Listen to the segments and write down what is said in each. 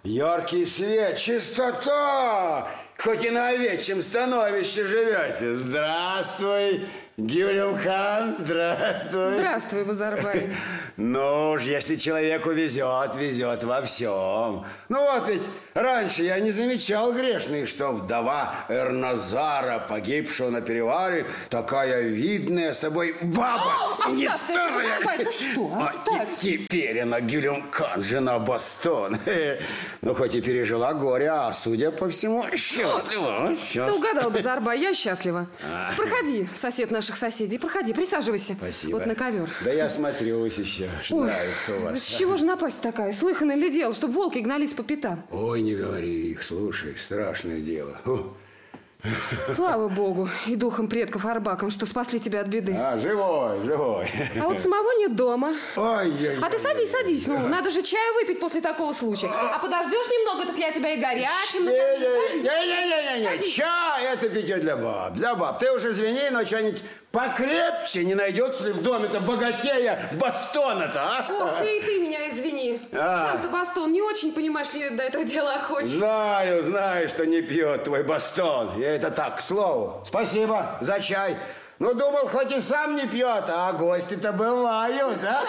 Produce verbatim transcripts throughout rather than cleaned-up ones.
Яркий свет, чистота! Хоть и на овечьем становище живете. Здравствуй, Гюлюм-хан, здравствуй. Здравствуй, Базарбай. Ну уж, если человеку везет, везет во всем. Ну вот ведь раньше я не замечал, грешный, что вдова Эрназара, погибшего на перевале, такая видная собой баба, О, не оставь, старая. Базарбай, ты что, А оставь. теперь она Гюлюм-хан, жена Бастон. Ну, хоть и пережила горе, а, судя по всему, счастлива. Ты угадал, Базарбай, я счастлива. А. Проходи, сосед наших соседей, проходи, присаживайся. Спасибо. Вот на ковер. Да я смотрюсь еще, Ой, нравится у вас. с чего же напасть такая? Слыхано ли дело, чтобы волки гнались по пятам? Ой, не говори, слушай, страшное дело. Фу. Слава богу и духом предков Арбакам, что спасли тебя от беды. А, живой, живой. А вот самого нет дома. Ой, ой, А ты садись, садись, ну, надо же чаю выпить после такого случая. А подождешь немного, так я тебя и горячим накормлю. Не-не-не, чай, это питье для баб, для баб. Ты уже извини, но что-нибудь покрепче не найдется ли в доме-то богатея Бастона-то, а? Ох, ты и ты меня извини. А. Сам-то Бастон не очень, понимаешь ли, до этого дела охоч. Знаю, знаю, что не пьет твой Бастон. Я это так, к слову. Спасибо за чай. Ну, думал, хоть и сам не пьет, а гости-то бывают, а?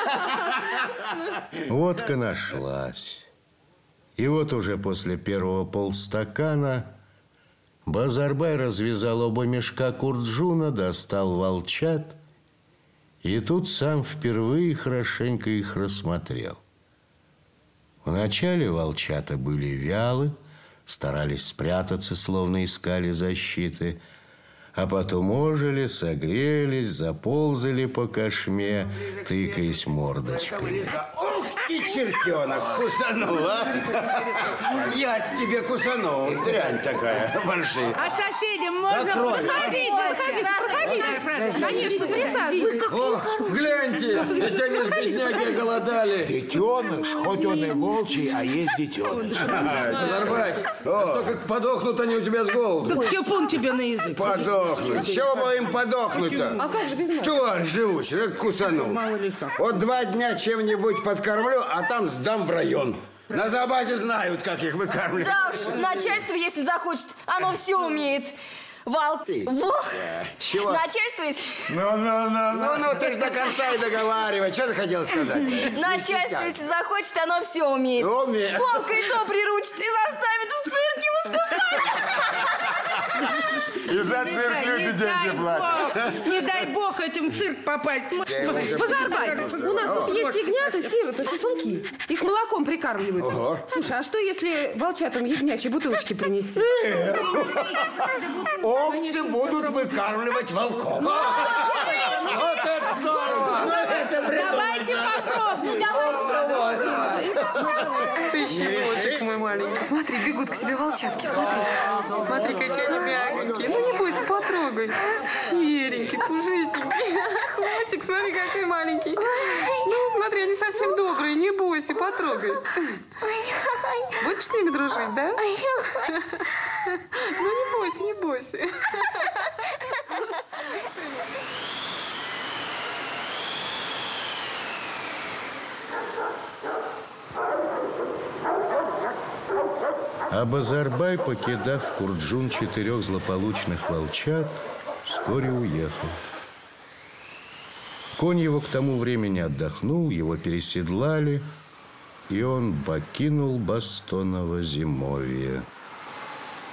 Водка нашлась. И вот уже после первого полстакана Базарбай развязал оба мешка курджуна, достал волчат, и тут сам впервые хорошенько их рассмотрел. Вначале волчата были вялы, старались спрятаться, словно искали защиты, а потом ожили, согрелись, заползали по кошме, тыкаясь мордочками. Ух ты, чертенок, кусанул, а? Я тебе кусанул, дрянь такая, марши. А соседям можно... Закрой. Проходите, проходите, проходите. Конечно, присаживайтесь. О, гляньте, ведь они ж бедняги оголодали. Детеныш, хоть он и волчий, а есть детеныш. Базарбай, столько подохнут они у тебя с голоду. Так тюпун тебе на язык. Подохнуть. Чего бы им подохнуть-то? А как же без нас? Тварь живучий, как кусанул. Вот два дня чем-нибудь подкормлю, а там сдам в район. На Забаде знают, как их выкармливать. Да уж, начальство, если захочет, оно все умеет. Вал, во, Чего? начальствовать, Ну, ну, ну, ну, ну, ты ж до конца и договаривай. Что ты хотел сказать? начальство, если захочет, оно все умеет. Умеет. Волка и то приручит и заставит в цирке выступать. И за цирк люди деньги платят. Не дай бог этим в цирк попасть. Базарбай, у нас тут есть ягнята, сироты, сосунки. Их молоком прикармливают. Ого. Слушай, а что, если волчатам ягнячьи бутылочки принести? Овцы будут выкармливать волков. Вот это здорово! Давайте попробуем. Ты щеночек мой маленький. Смотри, бегут к себе волчатки, смотри. Смотри, какие они мягенькие. Ну, не бойся, потрогай. Серенький, пушистенький. Хвостик, смотри, какой маленький. Ну, смотри, они совсем добрые, не бойся, потрогай. Будешь с ними дружить, да? Ну, не бойся, не бойся. А Базарбай, покидав курджун четырех злополучных волчат, вскоре уехал. Конь его к тому времени отдохнул, его переседлали, и он покинул Бастоново зимовье.